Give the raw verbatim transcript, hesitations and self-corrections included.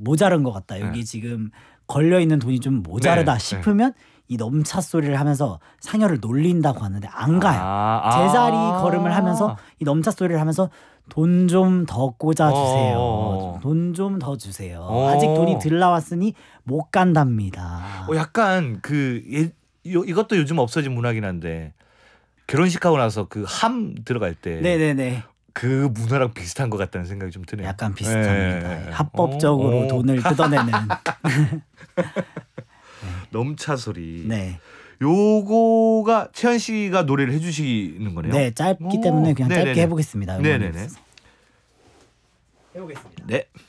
모자른 것 같다. 여기 네. 지금 걸려 있는 돈이 좀 모자르다 네, 싶으면 이 넘차 소리를 하면서 상여를 놀린다고 하는데 안 가요. 아, 제자리 아. 걸음을 하면서 이 넘차 소리를 하면서 돈 좀 더 꽂아주세요. 어. 돈 좀 더 주세요. 어. 아직 돈이 들 나왔으니 못 간답니다. 어, 약간 그 예, 요, 이것도 요즘 없어진 문화긴 한데 결혼식하고 나서 그 함 들어갈 때 네네네. 그 문화랑 비슷한 것 같다는 생각이 좀 드네요. 약간 비슷합니다. 예. 합법적으로 어, 돈을 뜯어내는. 넘차 소리. 네. 요거가 채연 씨가 노래를 해주시는 거네요. 네, 짧기 오. 때문에 그냥 네네네. 짧게 해보겠습니다. 네네네. 해보겠습니다. 네.